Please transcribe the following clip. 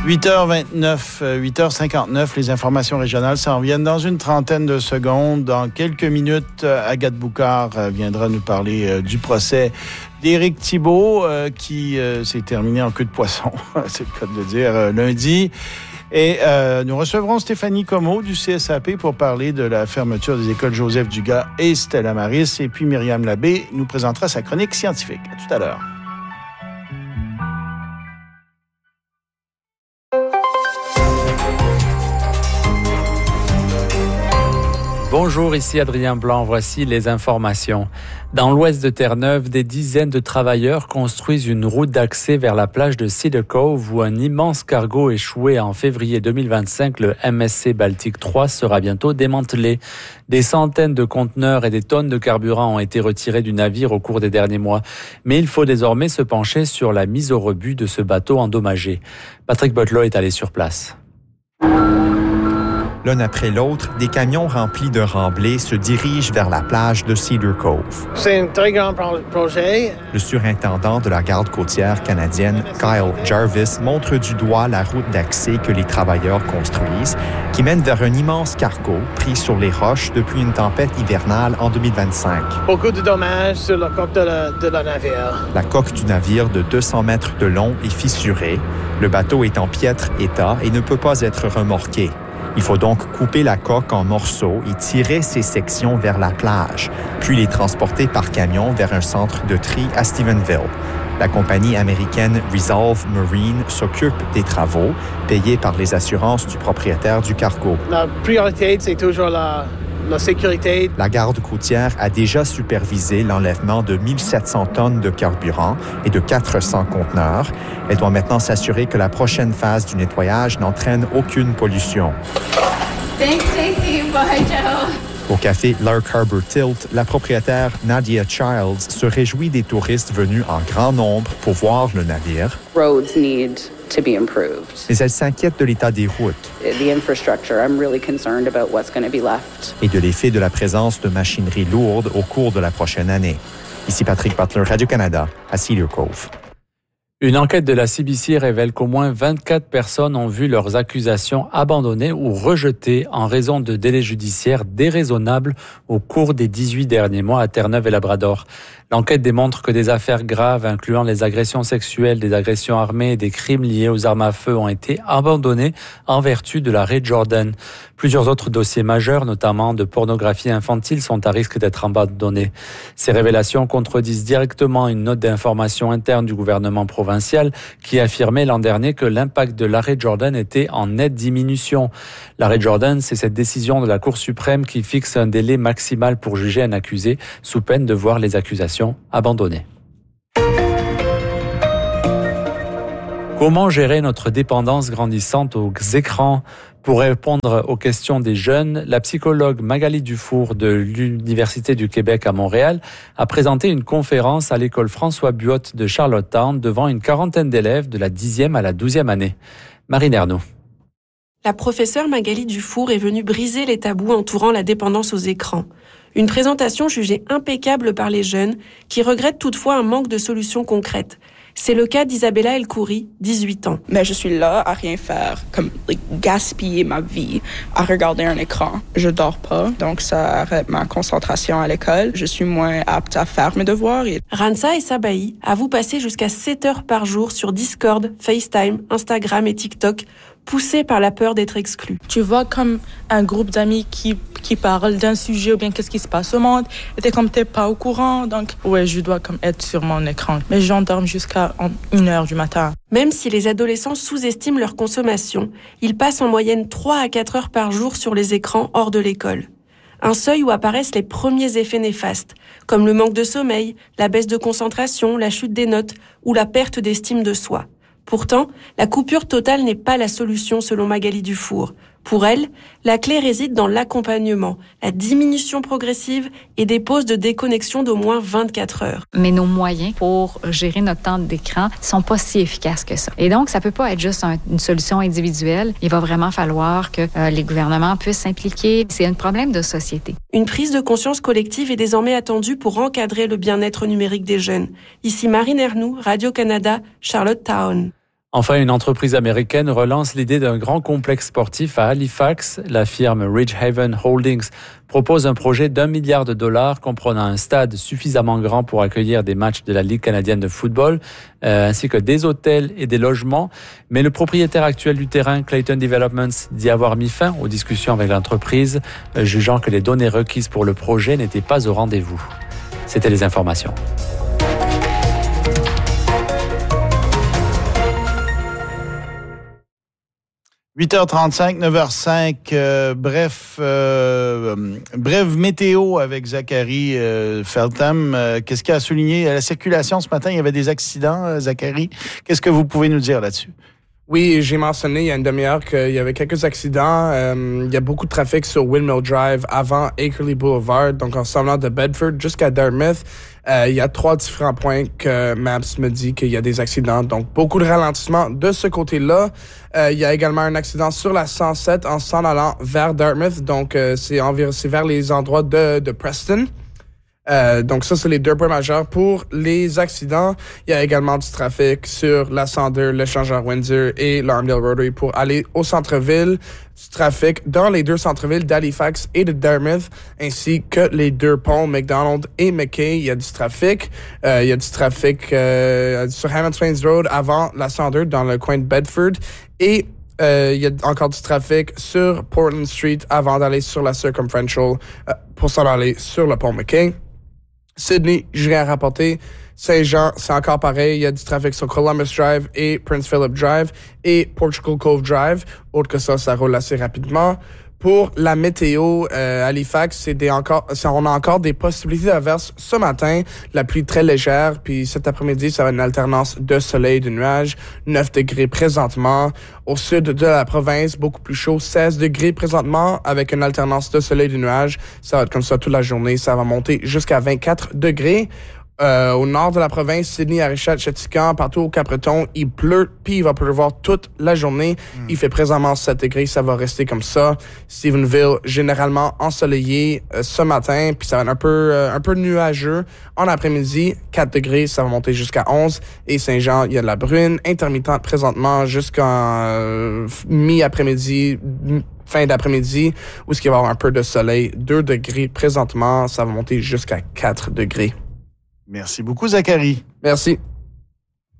8h29, 8h59, les informations régionales s'en viennent dans une trentaine de secondes. Dans quelques minutes, Agathe Boucard viendra nous parler du procès d'Éric Thibault qui s'est terminé en queue de poisson, c'est le cas de le dire, lundi. Et nous recevrons Stéphanie Comeau du CSAP pour parler de la fermeture des écoles Joseph Dugas et Stella Maris. Et puis Myriam Labbé nous présentera sa chronique scientifique. À tout à l'heure. Bonjour, ici Adrien Blanc, voici les informations. Dans l'ouest de Terre-Neuve, des dizaines de travailleurs construisent une route d'accès vers la plage de Cedar Cove où un immense cargo échoué en février 2025, le MSC Baltic 3, sera bientôt démantelé. Des centaines de conteneurs et des tonnes de carburant ont été retirés du navire au cours des derniers mois. Mais il faut désormais se pencher sur la mise au rebut de ce bateau endommagé. Patrick Bottelot est allé sur place. L'un après l'autre, des camions remplis de remblais se dirigent vers la plage de Cedar Cove. C'est un très grand projet. Le surintendant de la garde côtière canadienne, Kyle Jarvis, montre du doigt la route d'accès que les travailleurs construisent, qui mène vers un immense cargo pris sur les roches depuis une tempête hivernale en 2025. Beaucoup de dommages sur la coque de la navire. La coque du navire de 200 mètres de long est fissurée. Le bateau est en piètre état et ne peut pas être remorqué. Il faut donc couper la coque en morceaux et tirer ces sections vers la plage, puis les transporter par camion vers un centre de tri à Stephenville. La compagnie américaine Resolve Marine s'occupe des travaux, payés par les assurances du propriétaire du cargo. La priorité, c'est toujours la sécurité. La garde côtière a déjà supervisé l'enlèvement de 1700 tonnes de carburant et de 400 conteneurs. Elle doit maintenant s'assurer que la prochaine phase du nettoyage n'entraîne aucune pollution. Thanks, Stacey. Bye, Joe. Au café Lark Harbor Tilt, la propriétaire Nadia Childs se réjouit des touristes venus en grand nombre pour voir le navire. Roads need to be improved. Mais elle s'inquiète de l'état des routes. The infrastructure, I'm really concerned about what's going to be left. Et de l'effet de la présence de machinerie lourde au cours de la prochaine année. Ici Patrick Butler, Radio-Canada, à Cedar Cove. Une enquête de la CBC révèle qu'au moins 24 personnes ont vu leurs accusations abandonnées ou rejetées en raison de délais judiciaires déraisonnables au cours des 18 derniers mois à Terre-Neuve et Labrador. L'enquête démontre que des affaires graves, incluant les agressions sexuelles, des agressions armées et des crimes liés aux armes à feu, ont été abandonnés en vertu de l'arrêt Jordan. Plusieurs autres dossiers majeurs, notamment de pornographie infantile, sont à risque d'être abandonnés. Ces révélations contredisent directement une note d'information interne du gouvernement provincial qui affirmait l'an dernier que l'impact de l'arrêt Jordan était en nette diminution. L'arrêt Jordan, c'est cette décision de la Cour suprême qui fixe un délai maximal pour juger un accusé sous peine de voir les accusations abandonnées. Comment gérer notre dépendance grandissante aux écrans? Pour répondre aux questions des jeunes, la psychologue Magali Dufour de l'Université du Québec à Montréal a présenté une conférence à l'école François Buot de Charlottetown devant une quarantaine d'élèves de la 10e à la 12e année. Marine Ernoult. La professeure Magali Dufour est venue briser les tabous entourant la dépendance aux écrans. Une présentation jugée impeccable par les jeunes, qui regrettent toutefois un manque de solutions concrètes. C'est le cas d'Isabella El-Khoury, 18 ans. Mais je suis là à rien faire, comme gaspiller ma vie à regarder un écran. Je dors pas, donc ça arrête ma concentration à l'école. Je suis moins apte à faire mes devoirs. Ransa et Sabahi avouent passer jusqu'à 7 heures par jour sur Discord, FaceTime, Instagram et TikTok, poussés par la peur d'être exclus. Tu vois comme un groupe d'amis qui parle d'un sujet ou bien qu'est-ce qui se passe au monde, et t'es comme t'es pas au courant, donc ouais, je dois comme être sur mon écran. Mais j'endorme jusqu'à 1h du matin. Même si les adolescents sous-estiment leur consommation, ils passent en moyenne 3 à 4 heures par jour sur les écrans hors de l'école. Un seuil où apparaissent les premiers effets néfastes, comme le manque de sommeil, la baisse de concentration, la chute des notes ou la perte d'estime de soi. Pourtant, la coupure totale n'est pas la solution selon Magali Dufour. Pour elle, la clé réside dans l'accompagnement, la diminution progressive et des pauses de déconnexion d'au moins 24 heures. Mais nos moyens pour gérer notre temps d'écran sont pas si efficaces que ça. Et donc, ça peut pas être juste une solution individuelle. Il va vraiment falloir que les gouvernements puissent s'impliquer. C'est un problème de société. Une prise de conscience collective est désormais attendue pour encadrer le bien-être numérique des jeunes. Ici Marine Ernoult, Radio-Canada, Charlottetown. Enfin, une entreprise américaine relance l'idée d'un grand complexe sportif à Halifax. La firme Ridgehaven Holdings propose un projet d'$1 milliard comprenant un stade suffisamment grand pour accueillir des matchs de la Ligue canadienne de football, ainsi que des hôtels et des logements. Mais le propriétaire actuel du terrain, Clayton Developments, dit avoir mis fin aux discussions avec l'entreprise, jugeant que les données requises pour le projet n'étaient pas au rendez-vous. C'était les informations. « 8h35, 9h05, brève météo avec Zachary Feltham. Qu'est-ce qu'il a souligné? À la circulation ce matin, il y avait des accidents, Zachary. Qu'est-ce que vous pouvez nous dire là-dessus? Oui, j'ai mentionné il y a une demi-heure qu'il y avait quelques accidents. Il y a beaucoup de trafic sur Windmill Drive avant Akerley Boulevard, donc en s'en venant de Bedford jusqu'à Dartmouth. Il y a 3 différents points que Maps me dit qu'il y a des accidents, donc beaucoup de ralentissement de ce côté-là. Il y a également un accident sur la 107 en s'en allant vers Dartmouth, donc c'est vers les endroits de Preston. Donc ça, c'est les 2 points majeurs pour les accidents. Il y a également du trafic sur la 102, l'échangeur Windsor et l'Armdale Rotary pour aller au centre-ville. Du trafic dans les 2 centres-villes d'Halifax et de Dartmouth, ainsi que les 2 ponts McDonald et McKay. Il y a du trafic. Il y a du trafic sur Hammond Swains Road avant la 102 dans le coin de Bedford. Et il y a encore du trafic sur Portland Street avant d'aller sur la Circumferential pour s'en aller sur le pont McKay. Sydney, j'ai rien à rapporter. Saint-Jean, c'est encore pareil. Il y a du trafic sur Columbus Drive et Prince Philip Drive et Portugal Cove Drive. Autre que ça roule assez rapidement. Pour la météo, Halifax, on a encore des possibilités d'averses ce matin. La pluie très légère, puis cet après-midi, ça va être une alternance de soleil et de nuages. 9 degrés présentement. Au sud de la province, beaucoup plus chaud, 16 degrés présentement, avec une alternance de soleil et de nuages. Ça va être comme ça toute la journée. Ça va monter jusqu'à 24 degrés. Au nord de la province, Sydney, Arichat, Chéticamp, partout au Cap-Breton, il pleut, puis il va pleuvoir toute la journée. Il fait présentement 7 degrés, ça va rester comme ça. Stephenville, généralement ensoleillé ce matin, puis ça va être un peu nuageux. En après-midi, 4 degrés, ça va monter jusqu'à 11. Et Saint-Jean, il y a de la bruine intermittente présentement jusqu'en mi-après-midi, fin d'après-midi, où il va y avoir un peu de soleil. 2 degrés présentement, ça va monter jusqu'à 4 degrés. Merci beaucoup, Zachary. Merci.